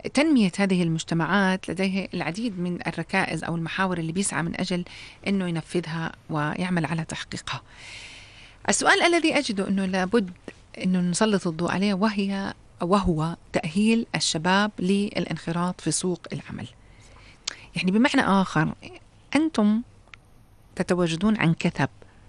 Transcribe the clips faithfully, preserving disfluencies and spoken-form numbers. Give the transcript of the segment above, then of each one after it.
تنمية هذه المجتمعات لديه العديد من الركائز أو المحاور اللي بيسعى من أجل أنه ينفذها ويعمل على تحقيقها. السؤال الذي أجده أنه لابد أنه نسلط الضوء عليه وهي وهو تأهيل الشباب للانخراط في سوق العمل. يعني بمعنى آخر، أنتم تتواجدون عن كثب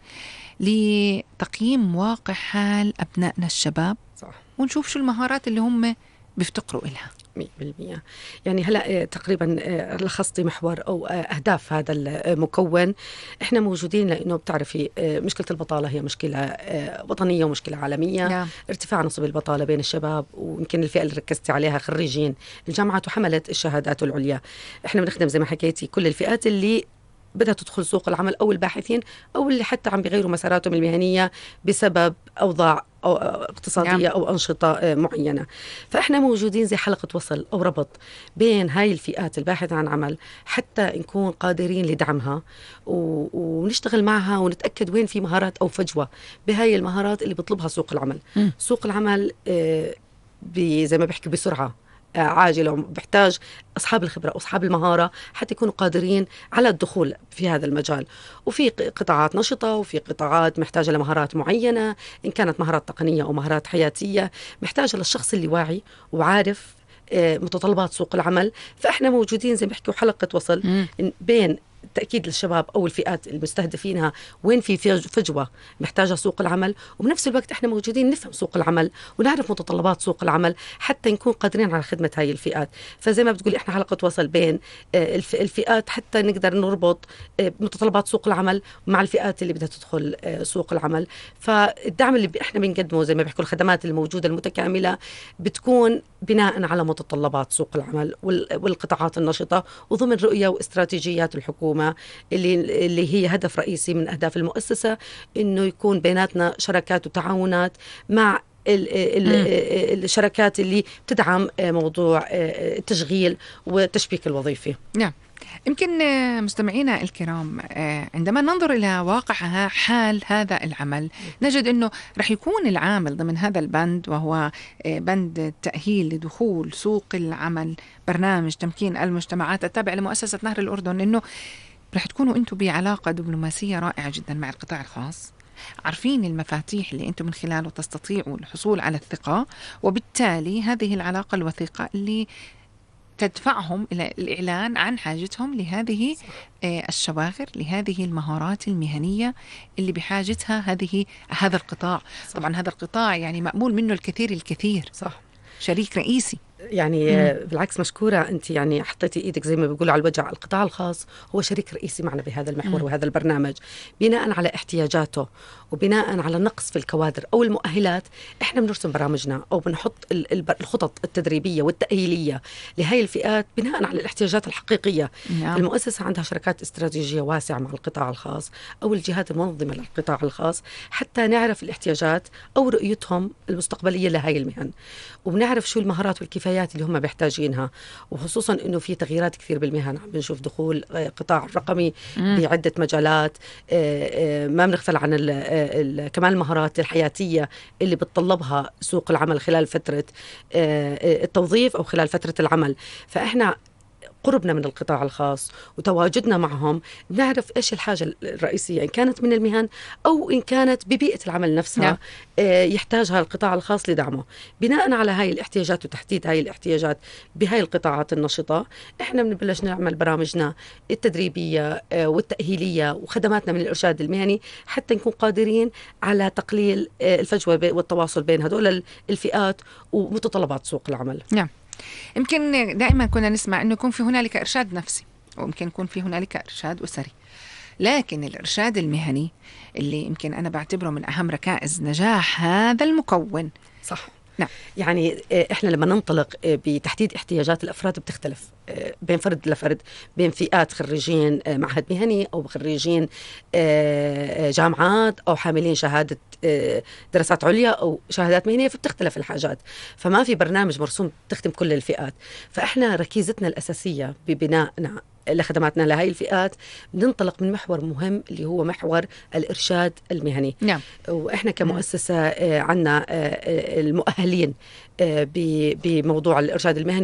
لتقييم واقع حال أبنائنا الشباب، صح. ونشوف شو المهارات اللي هم بيفتقروا إلها. مئة بالمئة. يعني هلأ تقريبا لخصتي محور أو أهداف هذا المكون. إحنا موجودين لأنه بتعرفي مشكلة البطالة هي مشكلة وطنية ومشكلة عالمية. نعم. ارتفاع نسب البطالة بين الشباب، ويمكن الفئة اللي ركزتي عليها خريجين الجامعات وحملت الشهادات العليا. إحنا بنخدم زي ما حكيتي كل الفئات اللي بدها تدخل سوق العمل، أو الباحثين أو اللي حتى عم بيغيروا مساراتهم المهنية بسبب أوضاع أو اقتصادية أو أنشطة معينة. فإحنا موجودين زي حلقة وصل أو ربط بين هاي الفئات الباحثة عن عمل، حتى نكون قادرين لدعمها ونشتغل معها ونتأكد وين في مهارات أو فجوة بهاي المهارات اللي بيطلبها سوق العمل. م. سوق العمل زي ما بحكي بسرعة عاجلة، وبحتاج أصحاب الخبرة وأصحاب المهارة حتى يكونوا قادرين على الدخول في هذا المجال. وفي قطاعات نشطة وفي قطاعات محتاجة لمهارات معينة، إن كانت مهارات تقنية أو مهارات حياتية، محتاجة للشخص اللي واعي وعارف متطلبات سوق العمل. فإحنا موجودين زي ما بحكوا حلقة وصل بين تأكيد للشباب أو الفئات المستهدفينها وين في فجوة محتاجة سوق العمل، وبنفس الوقت إحنا موجودين نفهم سوق العمل ونعرف متطلبات سوق العمل حتى نكون قادرين على خدمة هاي الفئات. فزي ما بتقولي إحنا حلقة وصل بين الفئات حتى نقدر نربط متطلبات سوق العمل مع الفئات اللي بدها تدخل سوق العمل. فالدعم اللي إحنا بنقدمه زي ما بيحكوا الخدمات الموجودة المتكاملة بتكون بناء على متطلبات سوق العمل والقطاعات النشطة، وضمن رؤية واستراتيجيات الحكومة اللي اللي هي هدف رئيسي من أهداف المؤسسة، إنه يكون بيناتنا شراكات وتعاونات مع ال ال الشركات اللي تدعم موضوع التشغيل والتشبيك الوظيفي. نعم. يمكن مستمعينا الكرام، عندما ننظر إلى واقع حال هذا العمل نجد أنه رح يكون العامل ضمن هذا البند، وهو بند التأهيل لدخول سوق العمل، برنامج تمكين المجتمعات التابع لمؤسسة نهر الأردن، أنه رح تكونوا أنتم بعلاقة دبلوماسية رائعة جدا مع القطاع الخاص، عارفين المفاتيح اللي أنتم من خلاله تستطيعوا الحصول على الثقة، وبالتالي هذه العلاقة الوثيقة اللي تدفعهم إلى الإعلان عن حاجتهم لهذه الشواغر، لهذه المهارات المهنية اللي بحاجتها هذه هذا القطاع. صح. طبعا هذا القطاع يعني مأمول منه الكثير الكثير. صح. شريك رئيسي. يعني مم. بالعكس مشكورة أنت، يعني حطيتي إيدك زي ما بيقولوا على الوجع. القطاع الخاص هو شريك رئيسي معنا بهذا المحور مم. وهذا البرنامج، بناء على احتياجاته وبناء على النقص في الكوادر أو المؤهلات. إحنا بنرسم برامجنا أو بنحط الخطط التدريبية والتأهيلية لهذه الفئات بناء على الاحتياجات الحقيقية. مم. المؤسسة عندها شراكات استراتيجية واسعة مع القطاع الخاص أو الجهات المنظمة للقطاع الخاص، حتى نعرف الاحتياجات أو رؤيتهم المستقبلية لهذه المهن، وبنعرف شو المهارات والكفايات اللي هم محتاجينها. وخصوصا انه في تغييرات كثير بالمهن، عم بنشوف دخول قطاع رقمي بعده مجالات، ما بنغفل عن ال ال كمان المهارات الحياتيه اللي بتطلبها سوق العمل خلال فتره التوظيف او خلال فتره العمل. فاحنا قربنا من القطاع الخاص وتواجدنا معهم نعرف إيش الحاجة الرئيسية، إن كانت من المهن أو إن كانت ببيئة العمل نفسها. نعم. يحتاجها القطاع الخاص لدعمه. بناء على هاي الاحتياجات وتحديد هاي الاحتياجات بهاي القطاعات النشطة، إحنا بنبلش نعمل برامجنا التدريبية والتأهيلية وخدماتنا من الإرشاد المهني حتى نكون قادرين على تقليل الفجوة والتواصل بين هذول الفئات ومتطلبات سوق العمل. نعم. يمكن دائما كنا نسمع أنه يكون في هنالك إرشاد نفسي، ويمكن يكون في هنالك إرشاد أسري، لكن الإرشاد المهني اللي يمكن أنا بعتبره من أهم ركائز نجاح هذا المكون. صح. نعم. يعني إحنا لما ننطلق بتحديد احتياجات الأفراد بتختلف بين فرد لفرد، بين فئات خريجين معهد مهني أو خريجين جامعات أو حاملين شهادة دراسات عليا أو شهادات مهنية، فبتختلف الحاجات. فما في برنامج مرسوم تخدم كل الفئات. فإحنا ركيزتنا الأساسية ببنائنا لخدماتنا لهذه الفئات ننطلق من محور مهم اللي هو محور الإرشاد المهني. نعم. وإحنا كمؤسسة عنا المؤهلين بموضوع الإرشاد المهني